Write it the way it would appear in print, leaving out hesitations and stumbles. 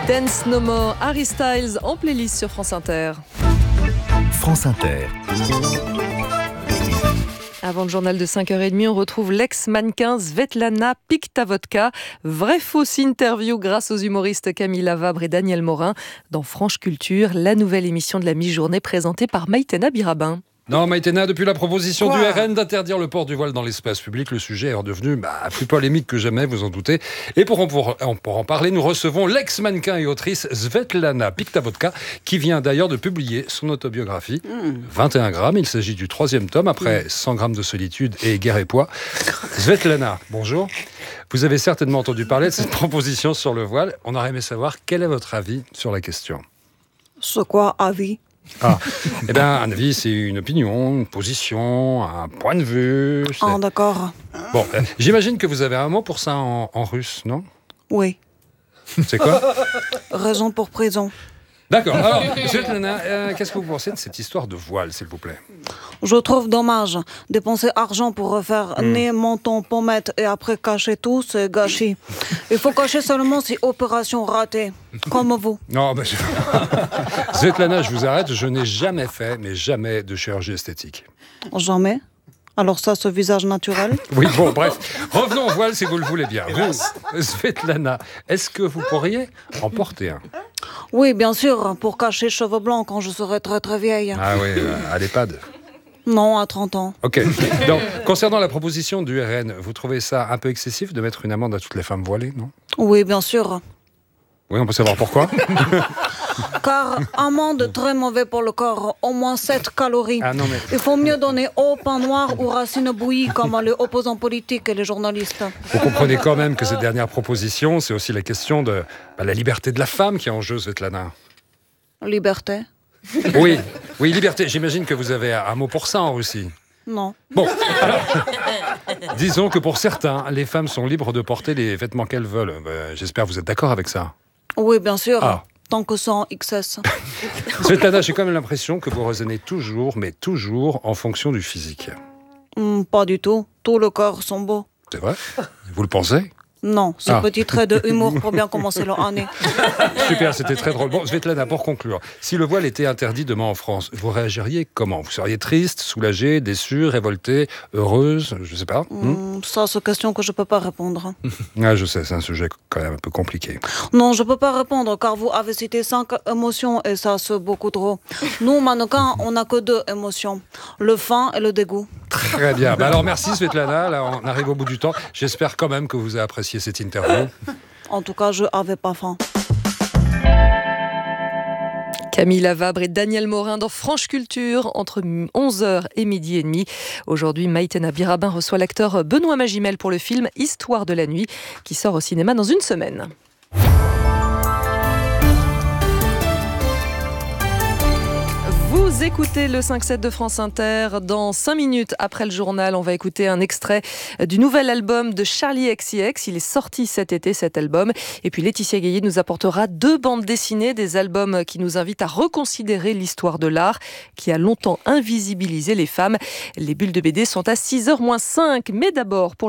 Dance No More, Harry Styles en playlist sur France Inter. France Inter. Avant le journal de 5h30, on retrouve l'ex-mannequin Svetlana Pikhta-Vodka. Vraie-fausse interview grâce aux humoristes Camille Lavabre et Daniel Morin dans Franche Culture, la nouvelle émission de la mi-journée présentée par Maïtena Birabin. Non, Maïtena, depuis la proposition du RN d'interdire le port du voile dans l'espace public, le sujet est redevenu plus polémique que jamais, vous en doutez. Et pour en parler, nous recevons l'ex-mannequin et autrice Svetlana Pikhta-Vodka, qui vient d'ailleurs de publier son autobiographie. 21 grammes, il s'agit du 3e tome, après 100 grammes de solitude et guerre et poids. Svetlana, bonjour. Vous avez certainement entendu parler de cette proposition sur le voile. On aurait aimé savoir quel est votre avis sur la question. C'est quoi, avis ? Un avis, c'est une opinion, une position, un point de vue. Ah, d'accord. Bon, j'imagine que vous avez un mot pour ça en russe, non ? Oui. C'est quoi ? Raison pour prison. D'accord. Alors, Svetlana, qu'est-ce que vous pensez de cette histoire de voile, s'il vous plaît ? Je trouve dommage. Dépenser argent pour refaire nez, menton, pommette et après cacher tout, c'est gâchis. Il faut cacher seulement si opération ratée. Comme vous. Non, Svetlana, je vous arrête. Je n'ai jamais fait, mais jamais de chirurgie esthétique. Jamais ? Alors ça, ce visage naturel ? Oui, bon, bref. Revenons au voile si vous le voulez bien. Vous, Svetlana, est-ce que vous pourriez en porter un ? Oui, bien sûr, pour cacher cheveux blancs quand je serai très très vieille. Ah oui, à l'EHPAD. Non, à 30 ans. Ok. Donc, concernant la proposition du RN, vous trouvez ça un peu excessif de mettre une amende à toutes les femmes voilées, non ? Oui, bien sûr. Oui, on peut savoir pourquoi. Car amande très mauvais pour le corps, au moins 7 calories. Ah non, mais... Il faut mieux donner au pain noir ou racines bouillies comme les opposants politiques et les journalistes. Vous comprenez quand même que cette dernière proposition, c'est aussi la question de la liberté de la femme qui est en jeu, Svetlana. Liberté ? Oui, liberté. J'imagine que vous avez un mot pour ça en Russie. Non. Bon, alors, disons que pour certains, les femmes sont libres de porter les vêtements qu'elles veulent. J'espère que vous êtes d'accord avec ça. Oui, bien sûr. Ah. Tant que c'est en XS. Svetlana, j'ai quand même l'impression que vous raisonnez toujours, mais toujours en fonction du physique. Pas du tout. Tout le corps sont beaux. C'est vrai ? Vous le pensez ? Non, ce petit trait de humour pour bien commencer l'année. Super, c'était très drôle. Bon, Svetlana, pour conclure, si le voile était interdit demain en France, vous réagiriez comment ? Vous seriez triste, soulagée, déçue, révoltée, heureuse ? Je sais pas. Ça, c'est une question que je peux pas répondre. Ah, je sais, c'est un sujet quand même un peu compliqué. Non, je peux pas répondre car vous avez cité 5 émotions et ça, c'est beaucoup trop. Nous, mannequins, on n'a que 2 émotions. Le faim et le dégoût. Très bien. Alors, merci Svetlana. Là, on arrive au bout du temps. J'espère quand même que vous avez apprécié cette interview. En tout cas, je n'avais pas faim. Camille Lavabre et Daniel Morin dans Franche Culture entre 11h et midi et demi. Aujourd'hui, Maïtena Birabin reçoit l'acteur Benoît Magimel pour le film Histoire de la nuit qui sort au cinéma dans une semaine. Vous écoutez le 5-7 de France Inter. Dans 5 minutes après le journal, on va écouter un extrait du nouvel album de Charli XCX. Il est sorti cet été, cet album. Et puis Laetitia Gaillet nous apportera 2 bandes dessinées, des albums qui nous invitent à reconsidérer l'histoire de l'art qui a longtemps invisibilisé les femmes. Les bulles de BD sont à 6h-5. Mais d'abord, pour